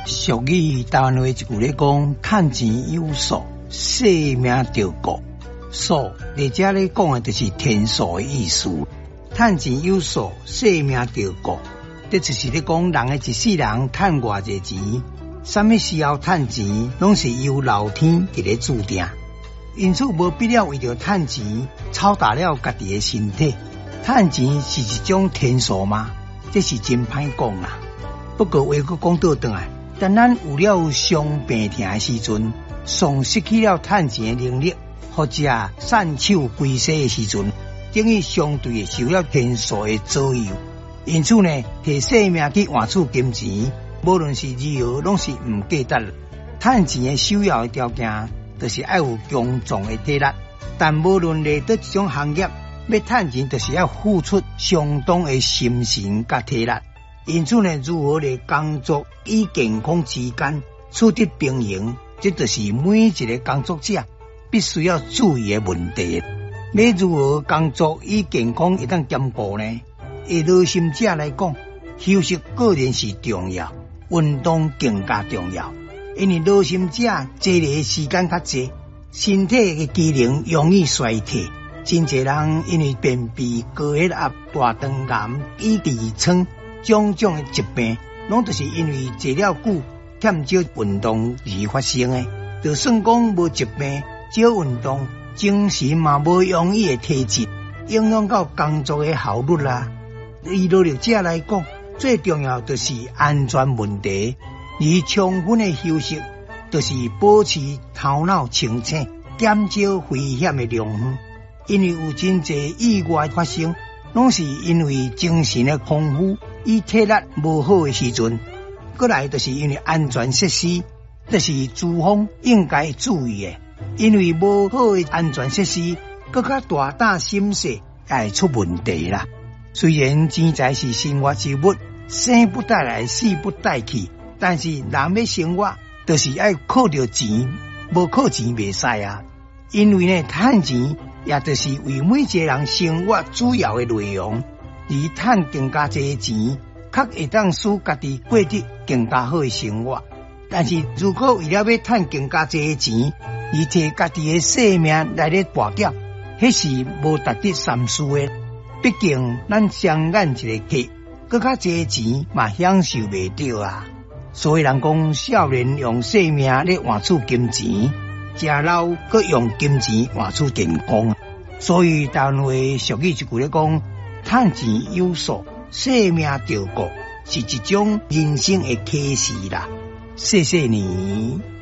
俗语台湾话一句咧讲，趁钱有数，性命着顾。数在这咧讲的就是天数的意思。趁钱有数，性命着顾，这就是咧讲人的一世人趁偌济钱，什么时候趁钱，拢是由老天伫咧注定。因此无必要为着趁钱操打了家己的身体。趁钱是一种天数吗？这是真歹讲啦。不过话佫讲倒转来，当咱有了伤病痛的时阵，丧失去了趁钱的能力，或者散手归西的时阵，等于相对受了天数的左右。因此呢，摕性命去换取金钱，无论是如何，拢是唔价值。趁钱的首要的条件，就是要有强壮的体力。但无论来到一种行业，要趁钱，就是要付出相当的心神甲体力。因此呢，如何来工作与健康之间取得平衡，这就是每一个工作者必须要注意的问题。要如何工作与健康会当兼顾呢？以热心者来讲，休息固然是重要，运动更加重要。因为热心者坐的时间较济，身体的机能容易衰退。真侪人因为便秘、高血压、大肠癌以及痔疮种种的疾病，拢就是因为坐了久、欠少运动而发生的。就算讲无疾病、少运动，精神嘛无容易的体质，影响到工作的效率啦。以努力者来讲，最重要就是安全问题，而充分的休息，就是保持头脑清醒，减少危险的量远。因为有真侪意外发生，拢是因为精神的丰富与体力无好的时阵。过来就是因为安全设施，这是资方应该注意的。因为无好的安全设施，更加大胆心细，会出问题啦。虽然钱财是生活之物，生不带来，死不带去，但是人要生活，就是要靠着钱，无靠钱袂使啊。因为呢，趁钱也就是为每一个人生活主要的内容，而趁更加多钱，较会当使家己过得更加好的生活。但是如果为了要趁更加多钱，而摕家己的性命来咧搏缴，迄是无值得三思的。毕竟咱双眼一个客，更加多钱嘛享受袂到啊。所以人讲，少年用性命咧换取金钱，食老阁用金钱换取健康。所以台湾话俗语一句咧讲，趁钱有数，性命着顾，是一种人生的启示啦。谢谢你。